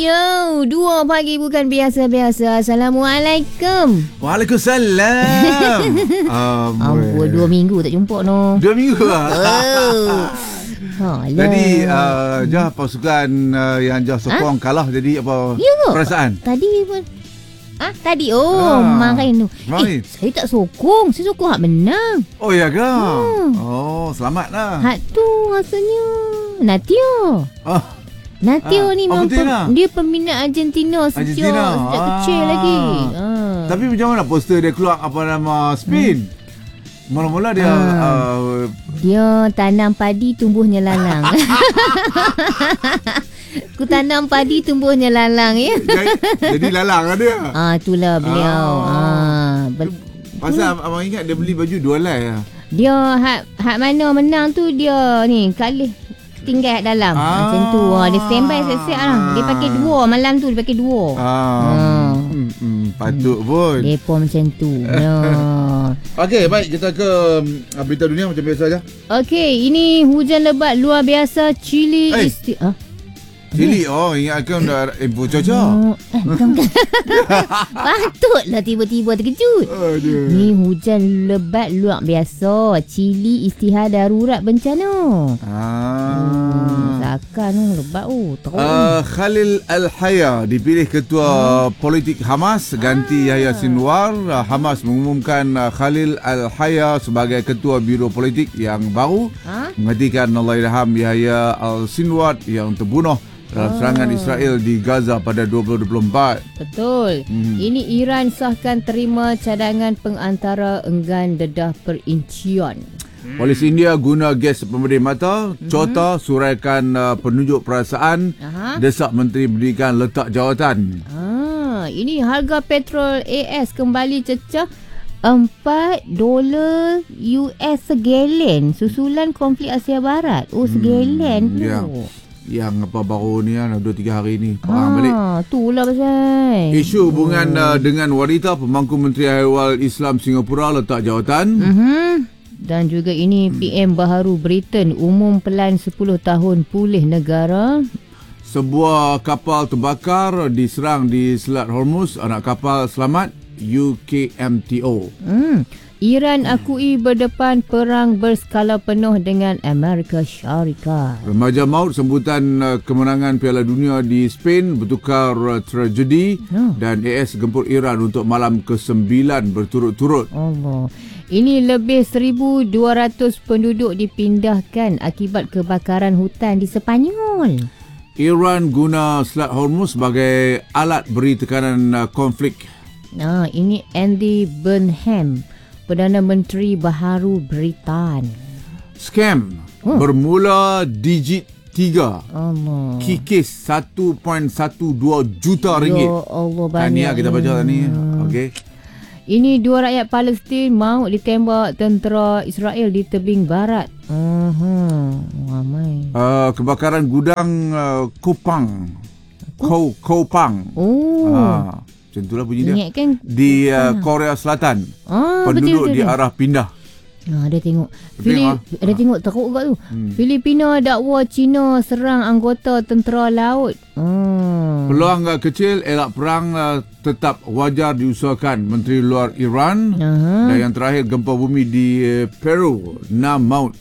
Yo, 2 pagi bukan biasa-biasa. Assalamualaikum. Waalaikumsalam. Ampun, 2 minggu tak jumpa no. 2 minggu lah. Jadi Jah pasukan yang Jah sokong kalah. Jadi apa perasaan? Tadi pun tadi main tu. Saya tak sokong. Saya sokong hak menang. Oh ya ke? Oh, selamatlah. Hak tu rasanya Natio. Natio ni memang dia peminat Argentina sejak kecil lagi. Tapi macam mana poster dia keluar apa nama Spain? Mula-mula dia dia tanam padi tumbuhnya lalang. Ku tanam padi tumbuhnya lalang ya. Jadi lalang lah dia. Itulah beliau. Pasal abang ingat dia beli baju 2 helai lah. Dia hak mana menang tu dia ni kalih tinggal kat dalam. Macam tu. Dia standby siap-siap lah. Dia pakai 2 malam tu. Dia pakai 2. Patut pun. Depa macam tu. Okey, baik. Kita ke berita dunia macam biasa aja. Okey, ini hujan lebat luar biasa Chile Chile, ingatkan dah info cuaca. Patutlah tiba-tiba terkejut. Ni hujan lebat luar biasa Chile isytihar darurat bencana. Takkan lebat Khalil Al-Hayya dipilih ketua politik Hamas ganti Yahya Sinwar. Hamas mengumumkan Khalil Al-Hayya sebagai ketua biro politik yang baru menggantikan Allahyarham Yahya Al-Sinwar yang terbunuh dalam serangan Israel di Gaza pada 2024. Betul. Ini Iran sahkan terima cadangan pengantara enggan dedah perincian. Polis India guna gas pemedih mata, cota suraikan penunjuk perasaan, desak Menteri Pendidikan letak jawatan. Ini harga petrol AS kembali cecah $4 US segelen susulan konflik Asia Barat. Segelen tu. Yang apa baru ni 2-3 hari ni perang balik. Itulah pasal isu hubungan dengan wanita, pemangku Menteri Haiwan Islam Singapura letak jawatan. Dan juga ini PM baharu Britain umum pelan 10 tahun pulih negara. Sebuah kapal terbakar diserang di Selat Hormuz, anak kapal selamat UKMTO. Iran akui berdepan perang berskala penuh dengan Amerika Syarikat. Remaja maut sambutan kemenangan Piala Dunia di Spain bertukar tragedi dan AS gempur Iran untuk malam ke-9 berturut-turut. Allah. Ini lebih 1,200 penduduk dipindahkan akibat kebakaran hutan di Sepanyol. Iran guna Selat Hormuz sebagai alat beri tekanan konflik. Ini Andy Burnham, Perdana Menteri baharu Britain. Scam bermula digit 3. Allah. Kikis 1.12 juta ringgit. Ya Allah, banyak. Tahniah kita baca tadi. Okey. Ini 2 rakyat Palestin maut ditembak tentera Israel di tebing barat. Ramai. Kebakaran gudang Kupang. Kopang. Macam itulah bunyi dia. Ingatkan di Korea Selatan. Penduduk betul. Diarah pindah. Ada tengok. Ada tengok teruk kat tu. Filipina dakwa China serang anggota tentera laut. Peluang kecil elak perang tetap wajar diusahakan Menteri Luar Iran. Dan yang terakhir gempa bumi di Peru 6 maut